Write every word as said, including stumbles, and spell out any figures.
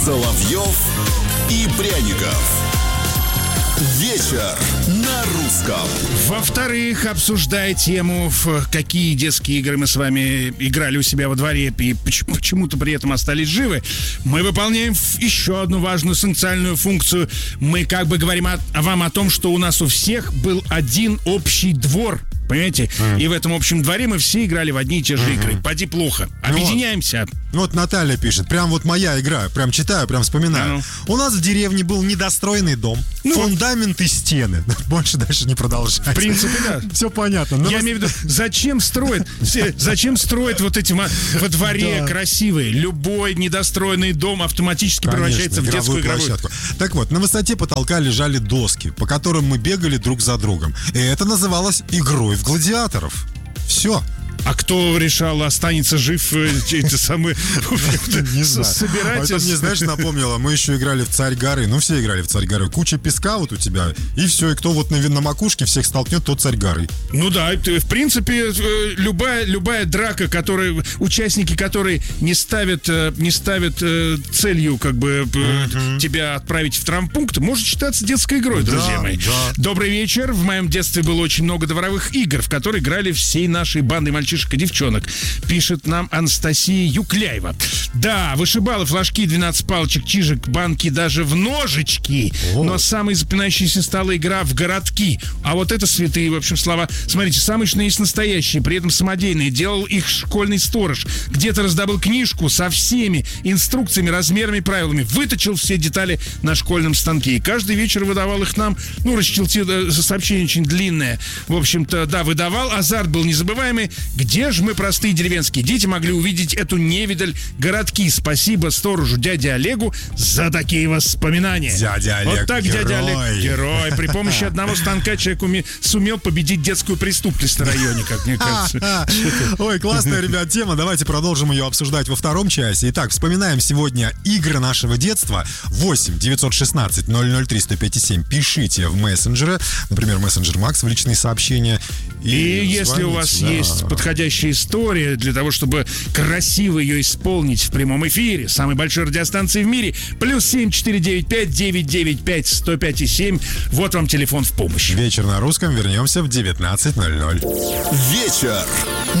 Соловьев и Пряников. Вечер на русском. Во-вторых, обсуждая тему, в какие детские игры мы с вами играли у себя во дворе и почему-то при этом остались живы, мы выполняем еще одну важную социальную функцию. Мы как бы говорим о, вам о том, что у нас у всех был один общий двор. Понимаете? Mm. И в этом общем дворе мы все играли в одни и те же mm-hmm. игры. Поди плохо. Объединяемся. Ну, вот Наталья пишет. Прям вот моя игра. Прям читаю, прям вспоминаю. Mm. У нас в деревне был недостроенный дом. Ну, фундамент и стены. Больше дальше не продолжать. В принципе, да. Все понятно. Но Я вас... имею в виду, зачем строить? Зачем строить вот эти во дворе красивые? Любой недостроенный дом автоматически превращается в детскую игровую площадку. Так вот, на высоте потолка лежали доски, по которым мы бегали друг за другом. И это называлось игрой в гладиаторов. Все. А кто решал, останется жив эти самые... Не знаю. Собирать... Это мне, знаешь, напомнило, мы еще играли в «Царь горы». Ну, все играли в «Царь горы». Куча песка вот у тебя, и все. И кто вот на, на макушке всех столкнет, тот «Царь горы». Ну да, в принципе, любая, любая драка, которой, участники которой не ставят, не ставят целью как бы uh-huh. тебя отправить в травмпункт, может считаться детской игрой, да, друзья мои. Да. Добрый вечер. В моем детстве было очень много дворовых игр, в которые играли всей нашей бандой мальчишек и девчонок, пишет нам Анастасия Юкляева. Да, вышибалы, флажки, двенадцать палочек, чижик, банки, даже в ножички. О. Но самой запинающейся стала игра в городки. А вот это святые, в общем, слова. Смотрите, самые что есть настоящие, при этом самодельные. Делал их школьный сторож. Где-то раздобыл книжку со всеми инструкциями, размерами, правилами. Выточил все детали на школьном станке. И каждый вечер выдавал их нам. Ну, расчелтил, сообщение очень длинное. В общем-то, да, выдавал. Азарт был незабываемый. Где же мы, простые деревенские дети, могли увидеть эту невидаль городки? Спасибо сторожу дяде Олегу за такие воспоминания. Дядя Олег, вот так, герой. Дядя Олег, герой. При помощи одного станка человек уме... сумел победить детскую преступность в районе, как мне кажется. Ой, классная, ребят, тема. Давайте продолжим ее обсуждать во втором часе. Итак, вспоминаем сегодня игры нашего детства. восемь девятьсот шестнадцать ноль ноль три сто пять семь. Пишите в мессенджеры, например, мессенджер Макс, в личные сообщения. И, и если у вас да. есть подходящая история для того, чтобы красиво ее исполнить в прямом эфире самой большой радиостанции в мире, плюс семь четыре девять пять девять девять пять сто пять семь. Вот вам телефон в помощь. Вечер на русском. Вернемся в девятнадцать ноль ноль. Вечер